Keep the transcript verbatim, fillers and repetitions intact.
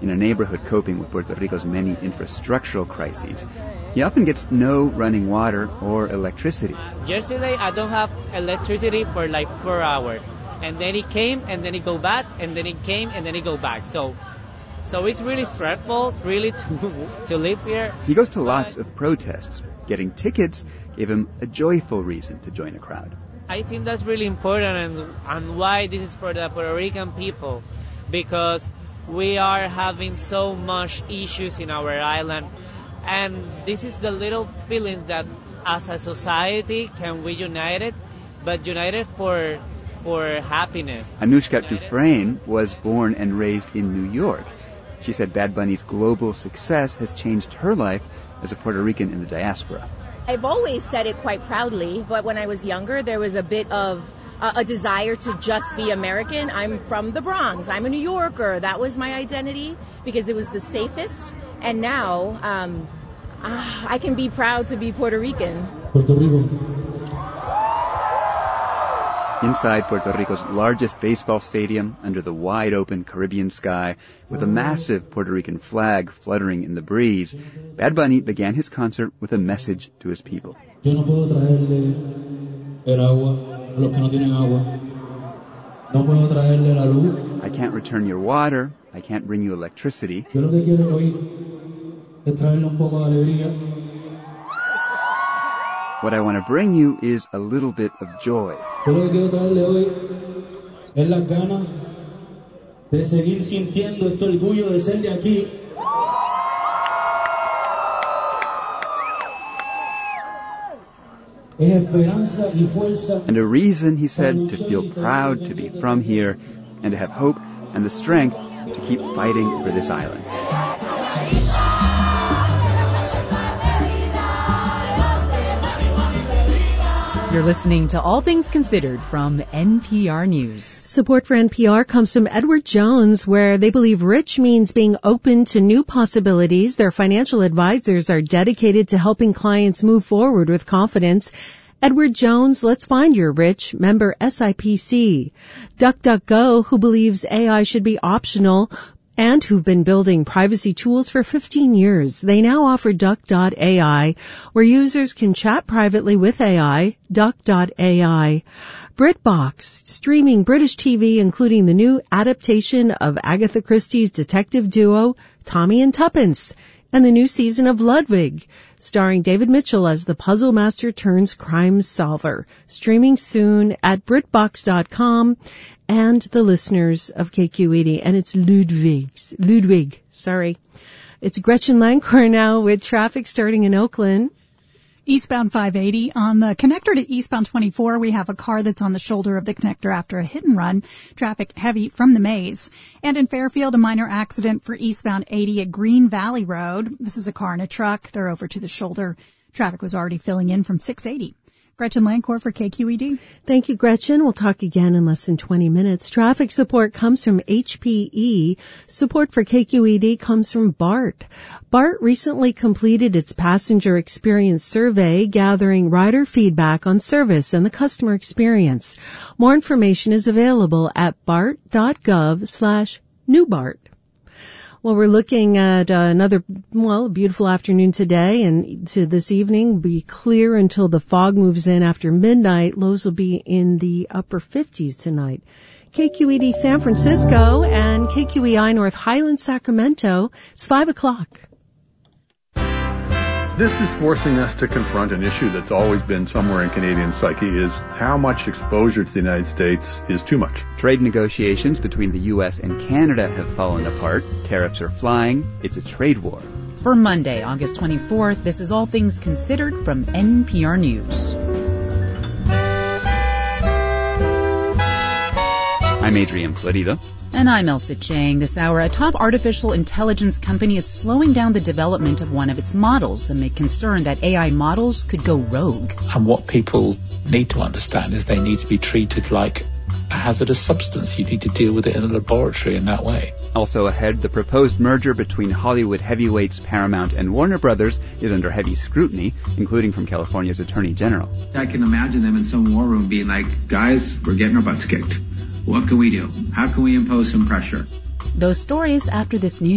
in a neighborhood coping with Puerto Rico's many infrastructural crises. He often gets no running water or electricity. Yesterday, I don't have electricity for like four hours. And then it came, and then it go back, and then it came, and then it go back. So so it's really stressful, really, to, to live here. He goes to lots of protests. Getting tickets gave him a joyful reason to join a crowd. I think that's really important, and, and why this is for the Puerto Rican people, because we are having so much issues in our island, and this is the little feeling that as a society can we united, but united for for happiness. Anushka Dufresne was born and raised in New York. She said Bad Bunny's global success has changed her life as a Puerto Rican in the diaspora. I've always said it quite proudly, but when I was younger, there was a bit of uh, a desire to just be American. I'm from the Bronx. I'm a New Yorker. That was my identity because it was the safest. And now um, uh, I can be proud to be Puerto Rican. Puerto Rico. Inside Puerto Rico's largest baseball stadium, under the wide-open Caribbean sky, with a massive Puerto Rican flag fluttering in the breeze, Bad Bunny began his concert with a message to his people. Yo no puedo traerle el agua a los que no tienen agua. No puedo traerle la luz. I can't return your water. I can't bring you electricity. Yo lo que quiero hoy es traerle un poco de alegría. What I want to bring you is a little bit of joy. Yo lo que quiero traerle hoy es las ganas de seguir sintiendo este orgullo de ser de aquí. Es esperanza y fuerza. And a reason, he said, to feel proud to be from here and to have hope and the strength to keep fighting for this island. You're listening to All Things Considered from N P R News. Support for N P R comes from Edward Jones, where they believe rich means being open to new possibilities. Their financial advisors are dedicated to helping clients move forward with confidence. Edward Jones, let's find your rich, member S I P C. DuckDuckGo, who believes A I should be optional, and who've been building privacy tools for fifteen years. They now offer Duck dot A I, where users can chat privately with A I, Duck dot A I. BritBox, streaming British T V, including the new adaptation of Agatha Christie's detective duo, Tommy and Tuppence, and the new season of Ludwig, starring David Mitchell as the puzzle master turns crime solver. Streaming soon at Britbox dot com. And the listeners of K Q E D, and it's Ludwig's, Ludwig, sorry. It's Gretchen Lancor now with traffic starting in Oakland. Eastbound five eighty. On the connector to eastbound twenty-four, we have a car that's on the shoulder of the connector after a hit and run. Traffic heavy from the maze. And in Fairfield, a minor accident for eastbound eighty at Green Valley Road. This is a car and a truck. They're over to the shoulder. Traffic was already filling in from six eighty. Gretchen Lancor for K Q E D. Thank you, Gretchen. We'll talk again in less than twenty minutes. Traffic support comes from H P E. Support for K Q E D comes from BART. BART recently completed its passenger experience survey, gathering rider feedback on service and the customer experience. More information is available at bart dot gov slash new BART. Well, we're looking at uh, another, well, beautiful afternoon today, and to this evening be clear until the fog moves in after midnight. Lows will be in the upper fifties tonight. K Q E D San Francisco and K Q E I North Highland Sacramento. It's five o'clock. This is forcing us to confront an issue that's always been somewhere in Canadian psyche, is how much exposure to the United States is too much. Trade negotiations between the U S and Canada have fallen apart. Tariffs are flying. It's a trade war. For Monday, August twenty-fourth, this is All Things Considered from N P R News. I'm Adrian Florido. And I'm Elsa Chang. This hour, a top artificial intelligence company is slowing down the development of one of its models amid concern that A I models could go rogue. And what people need to understand is they need to be treated like a hazardous substance. You need to deal with it in a laboratory in that way. Also ahead, the proposed merger between Hollywood heavyweights Paramount and Warner Brothers is under heavy scrutiny, including from California's Attorney General. I can imagine them in some war room being like, guys, we're getting our butts kicked. What can we do? How can we impose some pressure? Those stories after this news.